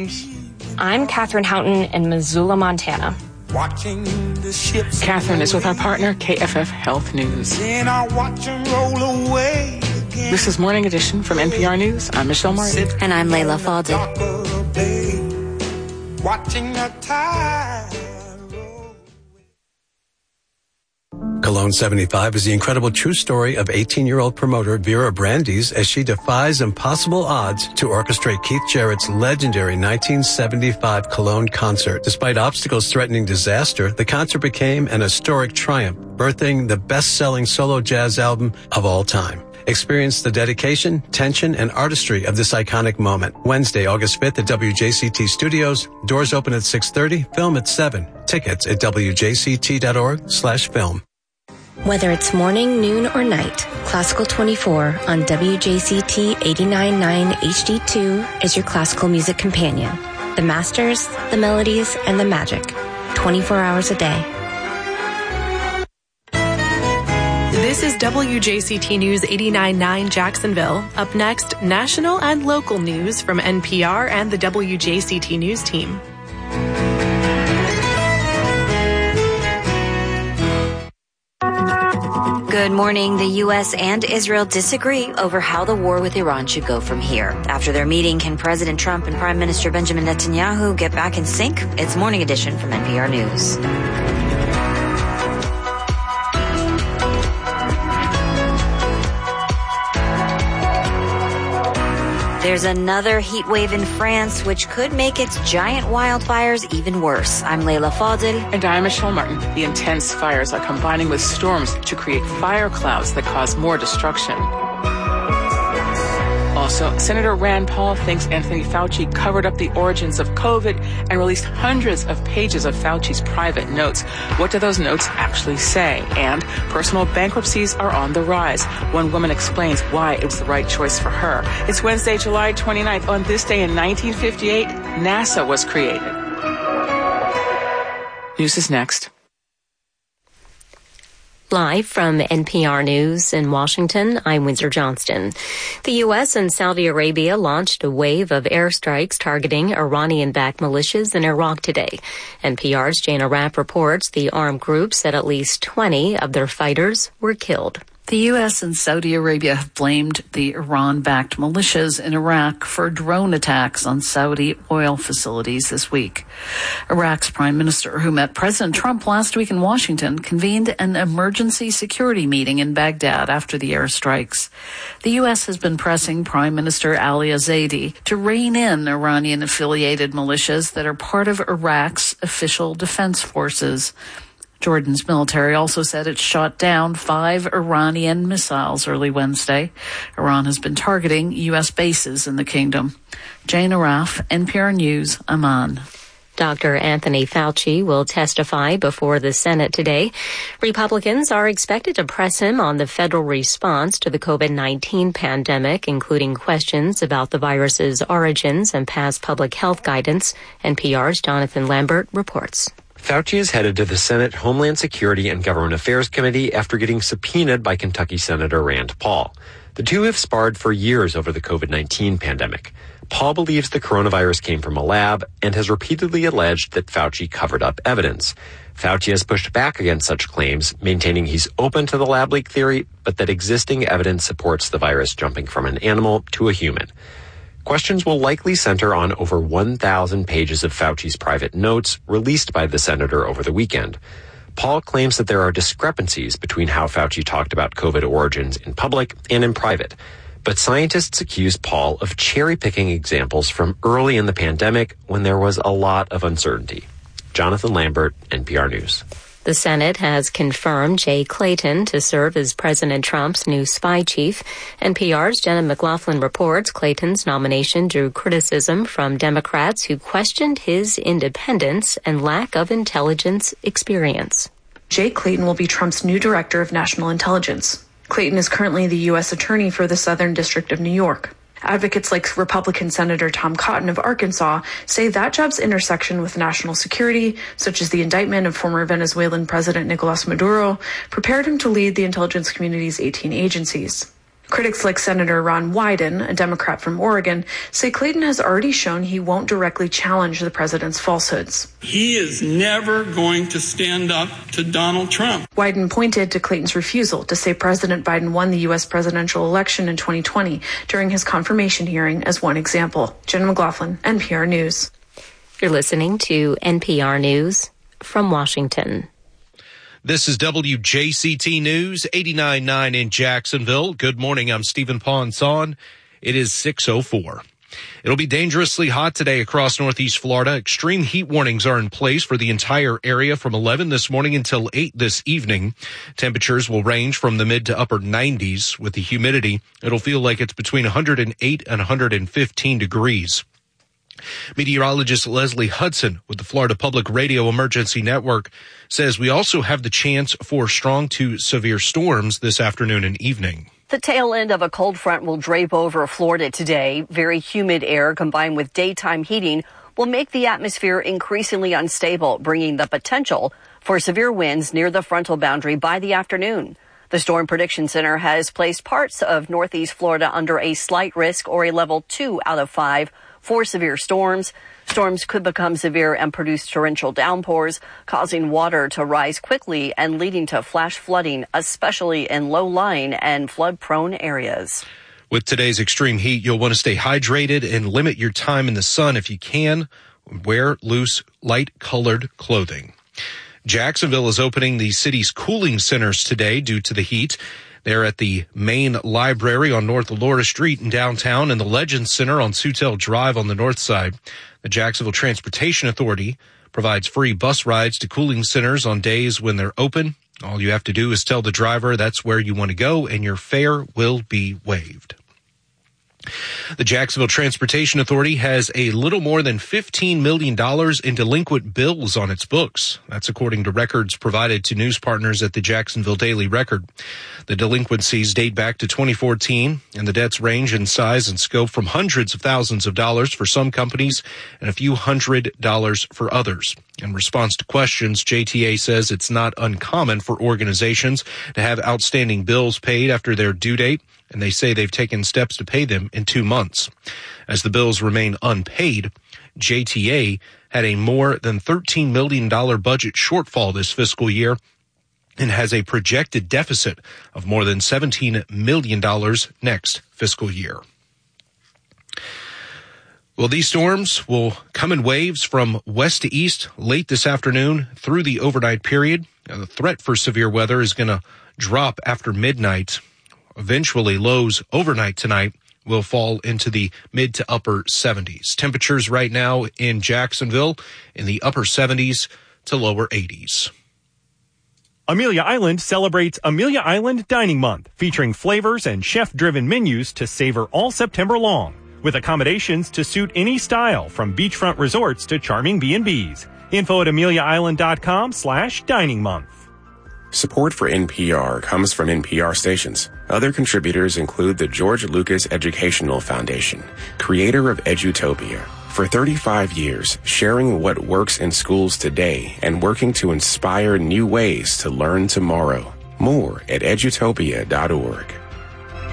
I'm Catherine Houghton in Missoula, Montana. Catherine is with our partner, KFF Health News. This is Morning Edition from NPR News. I'm Michelle Martin. And I'm Layla Fadel. Cologne 75 is the incredible true story of 18-year-old promoter Vera Brandes as she defies impossible odds to orchestrate Keith Jarrett's legendary 1975 Cologne concert. Despite obstacles threatening disaster, the concert became an historic triumph, birthing the best-selling solo jazz album of all time. Experience the dedication, tension, and artistry of this iconic moment. Wednesday, August 5th at WJCT Studios. Doors open at 6:30, film at 7. Tickets at wjct.org/film. Whether it's morning, noon, or night, Classical 24 on WJCT 89.9 HD2 is your classical music companion. The masters, the melodies, and the magic. 24 hours a day. This is WJCT News 89.9 Jacksonville. Up next, national and local news from NPR and the WJCT News team. Good morning. The U.S. and Israel disagree over how the war with Iran should go from here. After their meeting, can President Trump and Prime Minister Benjamin Netanyahu get back in sync? It's Morning Edition from NPR News. There's another heat wave in France, which could make its giant wildfires even worse. I'm Layla Fadel. And I'm Michelle Martin. The intense fires are combining with storms to create fire clouds that cause more destruction. Also, Senator Rand Paul thinks Anthony Fauci covered up the origins of COVID and released hundreds of pages of Fauci's private notes. What do those notes actually say? And personal bankruptcies are on the rise. One woman explains why it was the right choice for her. It's Wednesday, July 29th. On this day in 1958, NASA was created. News is next. Live from NPR News in Washington, I'm Windsor Johnston. The U.S. and Saudi Arabia launched a wave of airstrikes targeting Iranian-backed militias in Iraq today. NPR's Jana Rapp reports the armed group said at least 20 of their fighters were killed. The U.S. and Saudi Arabia have blamed the Iran-backed militias in Iraq for drone attacks on Saudi oil facilities this week. Iraq's prime minister, who met President Trump last week in Washington, convened an emergency security meeting in Baghdad after the airstrikes. The U.S. has been pressing Prime Minister Ali Zaidi to rein in Iranian-affiliated militias that are part of Iraq's official defense forces. Jordan's military also said it shot down 5 Iranian missiles early Wednesday. Iran has been targeting U.S. bases in the kingdom. Jana Raff, NPR News, Amman. Dr. Anthony Fauci will testify before the Senate today. Republicans are expected to press him on the federal response to the COVID-19 pandemic, including questions about the virus's origins and past public health guidance. NPR's Jonathan Lambert reports. Fauci is headed to the Senate Homeland Security and Government Affairs Committee after getting subpoenaed by Kentucky Senator Rand Paul. The two have sparred for years over the COVID-19 pandemic. Paul believes the coronavirus came from a lab and has repeatedly alleged that Fauci covered up evidence. Fauci has pushed back against such claims, maintaining he's open to the lab leak theory, but that existing evidence supports the virus jumping from an animal to a human. Questions will likely center on over 1,000 pages of Fauci's private notes released by the senator over the weekend. Paul claims that there are discrepancies between how Fauci talked about COVID origins in public and in private. But scientists accuse Paul of cherry-picking examples from early in the pandemic when there was a lot of uncertainty. Jonathan Lambert, NPR News. The Senate has confirmed Jay Clayton to serve as President Trump's new spy chief. NPR's Jenna McLaughlin reports Clayton's nomination drew criticism from Democrats who questioned his independence and lack of intelligence experience. Jay Clayton will be Trump's new director of national intelligence. Clayton is currently the U.S. Attorney for the Southern District of New York. Advocates like Republican Senator Tom Cotton of Arkansas say that job's intersection with national security, such as the indictment of former Venezuelan President Nicolas Maduro, prepared him to lead the intelligence community's 18 agencies. Critics like Senator Ron Wyden, a Democrat from Oregon, say Clayton has already shown he won't directly challenge the president's falsehoods. He is never going to stand up to Donald Trump. Wyden pointed to Clayton's refusal to say President Biden won the U.S. presidential election in 2020 during his confirmation hearing as one example. Jenna McLaughlin, NPR News. You're listening to NPR News from Washington. This is WJCT News, 89.9 in Jacksonville. Good morning. I'm Stephen Ponson. It is 6:04. It'll be dangerously hot today across Northeast Florida. Extreme heat warnings are in place for the entire area from 11 this morning until 8 this evening. Temperatures will range from the mid to upper 90s. With the humidity, it'll feel like it's between 108 and 115 degrees. Meteorologist Leslie Hudson with the Florida Public Radio Emergency Network says we also have the chance for strong to severe storms this afternoon and evening. The tail end of a cold front will drape over Florida today. Very humid air combined with daytime heating will make the atmosphere increasingly unstable, bringing the potential for severe winds near the frontal boundary by the afternoon. The Storm Prediction Center has placed parts of Northeast Florida under a slight risk or a level 2 out of 5 for severe storms. Storms could become severe and produce torrential downpours, causing water to rise quickly and leading to flash flooding, especially in low-lying and flood-prone areas. With today's extreme heat, you'll want to stay hydrated and limit your time in the sun if you can. Wear loose, light-colored clothing. Jacksonville is opening the city's cooling centers today due to the heat. They're at the main library on North Laura Street in downtown and the Legends Center on Sutel Drive on the north side. The Jacksonville Transportation Authority provides free bus rides to cooling centers on days when they're open. All you have to do is tell the driver that's where you want to go and your fare will be waived. The Jacksonville Transportation Authority has a little more than $15 million in delinquent bills on its books. That's according to records provided to news partners at the Jacksonville Daily Record. The delinquencies date back to 2014, and the debts range in size and scope from hundreds of thousands of dollars for some companies and a few $100s for others. In response to questions, JTA says it's not uncommon for organizations to have outstanding bills paid after their due date, and they say they've taken steps to pay them in 2 months. As the bills remain unpaid, JTA had a more than $13 million budget shortfall this fiscal year and has a projected deficit of more than $17 million next fiscal year. Well, these storms will come in waves from west to east late this afternoon through the overnight period. Now, the threat for severe weather is going to drop after midnight. Eventually, lows overnight tonight will fall into the mid to upper 70s. Temperatures right now in Jacksonville in the upper 70s to lower 80s. Amelia Island celebrates Amelia Island Dining Month, featuring flavors and chef-driven menus to savor all September long, with accommodations to suit any style, from beachfront resorts to charming B&Bs. Info at ameliaisland.com/dining month. Support for NPR comes from NPR stations. Other contributors include the George Lucas Educational Foundation, creator of Edutopia. For 35 years, sharing what works in schools today and working to inspire new ways to learn tomorrow. More at edutopia.org.